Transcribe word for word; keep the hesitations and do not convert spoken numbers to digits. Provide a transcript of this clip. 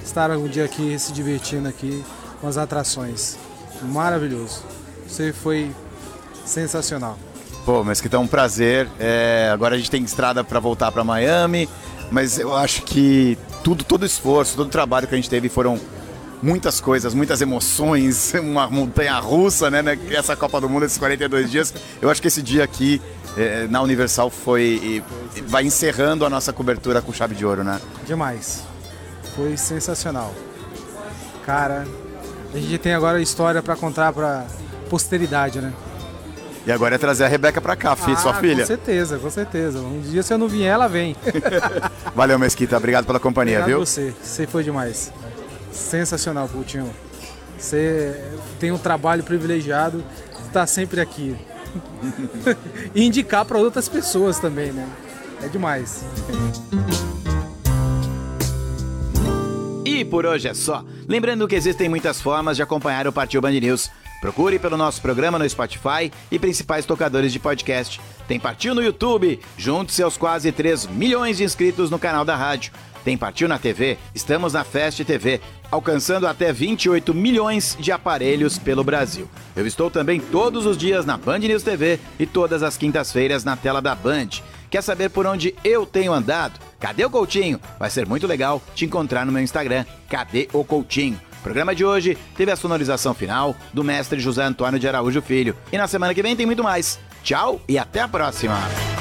estar algum dia aqui se divertindo aqui com as atrações. Maravilhoso. Você foi sensacional. Pô, Mesquita, é um prazer. É, agora a gente tem estrada para voltar para Miami, mas eu acho que tudo, todo o esforço, todo o trabalho que a gente teve foram muitas coisas, muitas emoções, uma montanha-russa, né, né? Essa Copa do Mundo, esses quarenta e dois dias. Eu acho que esse dia aqui é, na Universal foi e, vai encerrando a nossa cobertura com chave de ouro, né? Demais. Foi sensacional. Cara, a gente tem agora história para contar para posteridade, né? E agora é trazer a Rebeca pra cá, filho, ah, sua filha. Com certeza, com certeza. Um dia se eu não vier, ela vem. Valeu, Mesquita. Obrigado pela companhia, Obrigado viu? você. Você foi demais. Sensacional, Coutinho. Você tem um trabalho privilegiado de estar sempre aqui. E indicar para outras pessoas também, né? É demais. E por hoje é só. Lembrando que existem muitas formas de acompanhar o Partiu Band News. Procure pelo nosso programa no Spotify e principais tocadores de podcast. Tem Partiu no YouTube, junte-se aos quase três milhões de inscritos no canal da rádio. Tem Partiu na T V, estamos na Fast T V, alcançando até vinte e oito milhões de aparelhos pelo Brasil. Eu estou também todos os dias na Band News T V e todas as quintas-feiras na tela da Band. Quer saber por onde eu tenho andado? Cadê o Coutinho? Vai ser muito legal te encontrar no meu Instagram, Cadê o Coutinho? O programa de hoje teve a sonorização final do mestre José Antônio de Araújo Filho. E na semana que vem tem muito mais. Tchau e até a próxima!